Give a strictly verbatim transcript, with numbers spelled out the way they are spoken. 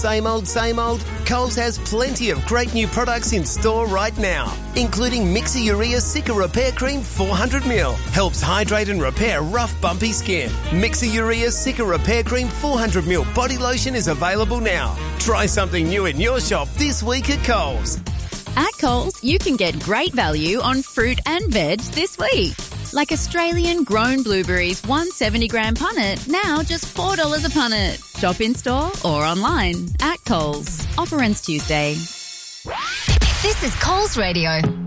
Same old, same old? Coles has plenty of great new products in store right now, including Mixer Urea Cica Repair Cream four hundred milliliters. Helps hydrate and repair rough, bumpy skin. Mixer Urea Cica Repair Cream four hundred milliliters body lotion is available now. Try something new in your shop this week at Coles. At Coles, you can get great value on fruit and veg this week. Like Australian grown blueberries, one seventy gram punnet, now just four dollars a punnet. Shop in store or online at Coles. Offer ends Tuesday. This is Coles Radio.